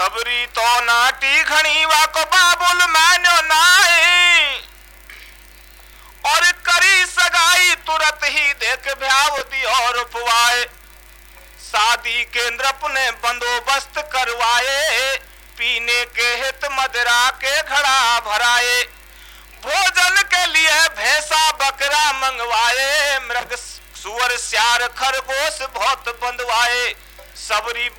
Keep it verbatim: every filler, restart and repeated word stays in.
सबरी तो नाटी घणी वाको बाबुल मैनो नाई और करी सगाई तुरंत ही देख भ्याव दी और पुआए। शादी केंद्र अपने बंदोबस्त करवाए, पीने के हित मदिरा के घड़ा भराए। भोजन के लिए भैंसा बकरा मंगवाए, मृग सुअर स्यार खरगोश बहुत बंधवाए। सबरी